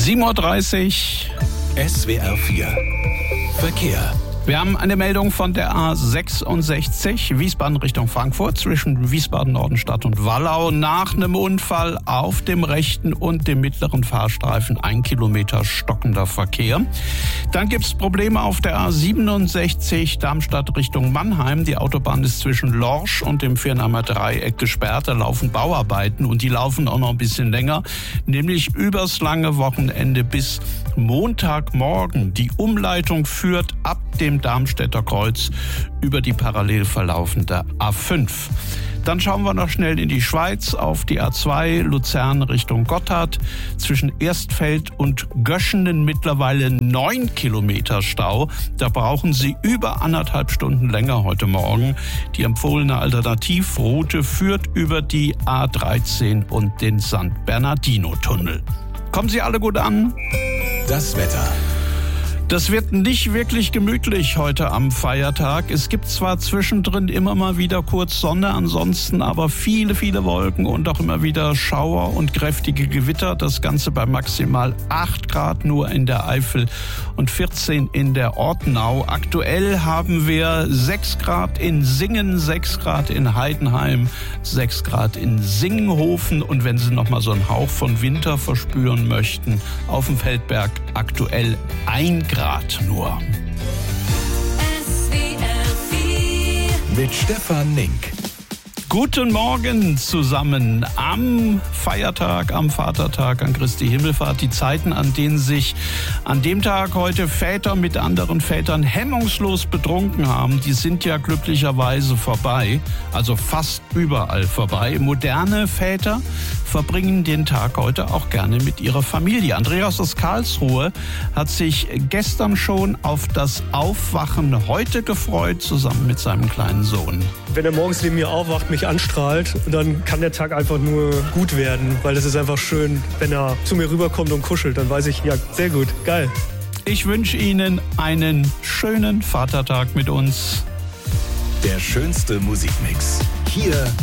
7:30 Uhr. SWR 4 Verkehr. Wir haben eine Meldung von der A66 Wiesbaden Richtung Frankfurt zwischen Wiesbaden Nordenstadt und Wallau. Nach einem Unfall auf dem rechten und dem mittleren Fahrstreifen 1 Kilometer stockender Verkehr. Dann gibt es Probleme auf der A67 Darmstadt Richtung Mannheim. Die Autobahn ist zwischen Lorsch und dem Viernheimer Dreieck gesperrt. Da laufen Bauarbeiten und die laufen auch noch ein bisschen länger, nämlich übers lange Wochenende bis Montagmorgen. Die Umleitung führt ab dem Darmstädter Kreuz über die parallel verlaufende A5. Dann schauen wir noch schnell in die Schweiz auf die A2 Luzern Richtung Gotthard. Zwischen Erstfeld und Göschenen mittlerweile 9 Kilometer Stau. Da brauchen Sie über 1,5 Stunden länger heute Morgen. Die empfohlene Alternativroute führt über die A13 und den San Bernardino-Tunnel. Kommen Sie alle gut an? Das Wetter. Das wird nicht wirklich gemütlich heute am Feiertag. Es gibt zwar zwischendrin immer mal wieder kurz Sonne, ansonsten aber viele Wolken und auch immer wieder Schauer und kräftige Gewitter. Das Ganze bei maximal 8 Grad nur in der Eifel und 14 in der Ortenau. Aktuell haben wir 6 Grad in Singen, 6 Grad in Heidenheim, 6 Grad in Singenhofen. Und wenn Sie noch mal so einen Hauch von Winter verspüren möchten, auf dem Feldberg aktuell 1 Grad nur. Mit Stefan Nink. Guten Morgen zusammen am Feiertag, am Vatertag, an Christi Himmelfahrt. Die Zeiten, an denen sich an dem Tag heute Väter mit anderen Vätern hemmungslos betrunken haben, die sind ja glücklicherweise vorbei, also fast überall vorbei. Moderne Väter verbringen den Tag heute auch gerne mit ihrer Familie. Andreas aus Karlsruhe hat sich gestern schon auf das Aufwachen heute gefreut, zusammen mit seinem kleinen Sohn. Wenn er morgens neben mir aufwacht, mich anstrahlt, dann kann der Tag einfach nur gut werden, weil es ist einfach schön, wenn er zu mir rüberkommt und kuschelt, dann weiß ich, ja, sehr gut, geil. Ich wünsche Ihnen einen schönen Vatertag mit uns. Der schönste Musikmix. Hier